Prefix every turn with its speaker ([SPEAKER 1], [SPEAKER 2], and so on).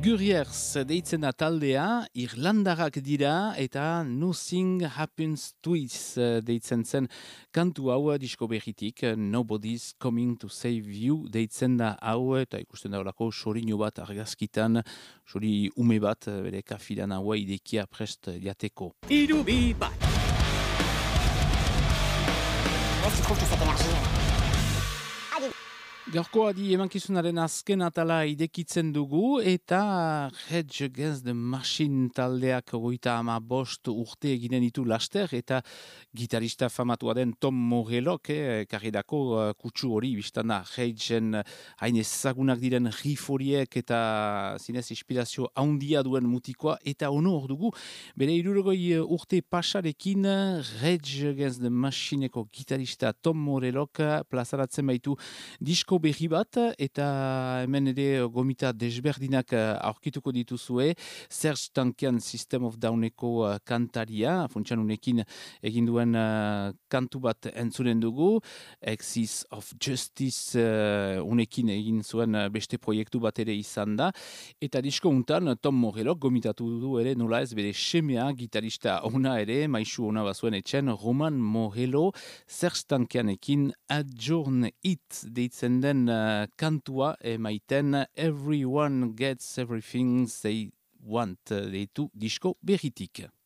[SPEAKER 1] Guriers deitzen da taldea, Irlandarrak dira eta Nothing Happens Twice deitzen zen kantu hau disko berritik, Nobody's Coming to Save You deitzen da hau eta ikusten da horako sorinu bat argazkitan, sori ume bat bere kafilan haua idekia prest jateko.
[SPEAKER 2] Hiru bi bat.
[SPEAKER 3] Voici trouve toute cette énergie.
[SPEAKER 1] Gaurko adi emankizunaren azken atala idekitzen dugu eta Rage Against the Machine taldeak 35 urte eginen ditu laster eta gitarista famatua den Tom Morellok karridako kutsu hori biztana Rageen hain ezagunak diren riff horiek eta zinez inspirazio handia duen mutikoa eta ono hor dugu bere 60 urte pasarekin Rage Against the Machineko gitarista Tom Morellok plazaratzen baitu disko berri bat, eta hemen ere gomita desberdinak aurkituko dituzue, Serge Tankian System of Downeko kantaria, funtsan unekin egin duen kantu bat entzunen dugu, Axis of Justice unekin egin zuen beste proiektu bat ere izan da, eta disko untan Tom Morellok gomitatu du ere nola ez bere semea, gitarista ona ere, maisu ona bazuen etxen, Roman Morello, Serge Tankianekin Adjourn It deitzen den kantua emaiten Everyone Gets Everything They Want deitu disko berritik.